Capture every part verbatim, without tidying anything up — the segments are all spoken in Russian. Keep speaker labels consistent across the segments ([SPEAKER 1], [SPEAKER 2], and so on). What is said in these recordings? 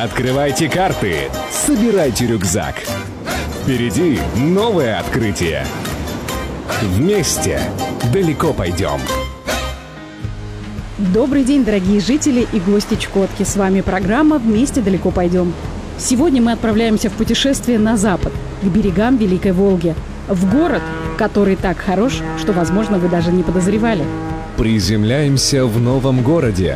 [SPEAKER 1] Открывайте карты, собирайте рюкзак. Впереди новое открытие. Вместе далеко пойдем.
[SPEAKER 2] Добрый день, дорогие жители и гости Чукотки. С вами программа «Вместе далеко пойдем». Сегодня мы отправляемся в путешествие на запад, к берегам Великой Волги. В город, который так хорош, что, возможно, вы даже не подозревали.
[SPEAKER 1] Приземляемся в новом городе.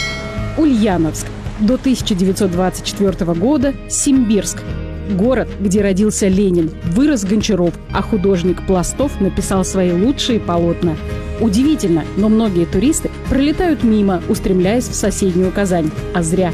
[SPEAKER 2] Ульяновск. До тысяча девятьсот двадцать четвёртого года Симбирск. Город, где родился Ленин, вырос Гончаров, а художник Пластов написал свои лучшие полотна. Удивительно, но многие туристы пролетают мимо, устремляясь в соседнюю Казань. А зря.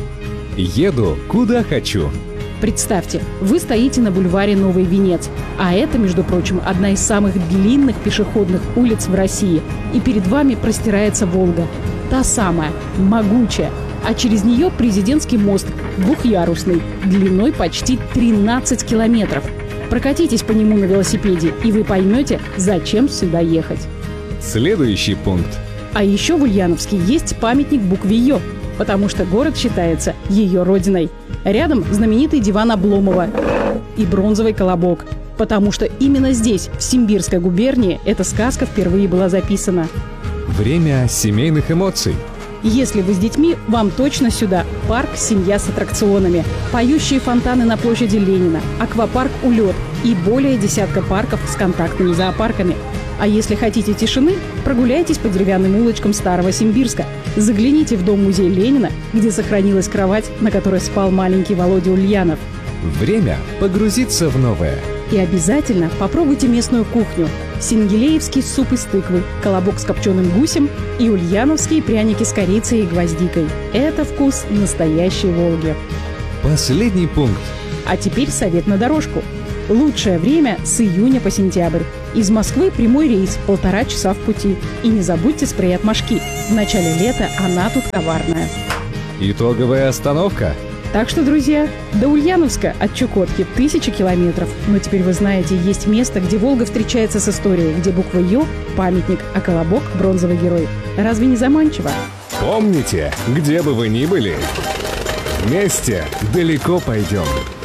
[SPEAKER 1] Еду куда хочу.
[SPEAKER 2] Представьте, вы стоите на бульваре Новый Венец, а это, между прочим, одна из самых длинных пешеходных улиц в России. И перед вами простирается Волга. Та самая, могучая. А через нее президентский мост, двухъярусный, длиной почти тринадцать километров. Прокатитесь по нему на велосипеде, и вы поймете, зачем сюда ехать.
[SPEAKER 1] Следующий пункт.
[SPEAKER 2] А еще в Ульяновске есть памятник букве «Ё», потому что город считается ее родиной. Рядом знаменитый диван Обломова и бронзовый колобок, потому что именно здесь, в Симбирской губернии, эта сказка впервые была записана.
[SPEAKER 1] Время семейных эмоций.
[SPEAKER 2] Если вы с детьми, вам точно сюда. Парк «Семья с аттракционами», поющие фонтаны на площади Ленина, аквапарк «Улет» и более десятка парков с контактными зоопарками. А если хотите тишины, прогуляйтесь по деревянным улочкам Старого Симбирска. Загляните в дом-музей Ленина, где сохранилась кровать, на которой спал маленький Володя Ульянов.
[SPEAKER 1] Время погрузиться в новое.
[SPEAKER 2] И обязательно попробуйте местную кухню. Сингелеевский суп из тыквы, колобок с копченым гусем и ульяновские пряники с корицей и гвоздикой. Это вкус настоящей Волги.
[SPEAKER 1] Последний пункт.
[SPEAKER 2] А теперь совет на дорожку. Лучшее время с июня по сентябрь. Из Москвы прямой рейс, полтора часа в пути. И не забудьте спрей от мошки. В начале лета она тут коварная.
[SPEAKER 1] Итоговая остановка.
[SPEAKER 2] Так что, друзья, до Ульяновска от Чукотки тысячи километров. Но теперь вы знаете, есть место, где Волга встречается с историей, где буква «Ё» – памятник, а колобок – бронзовый герой. Разве не заманчиво?
[SPEAKER 1] Помните, где бы вы ни были, вместе далеко пойдем.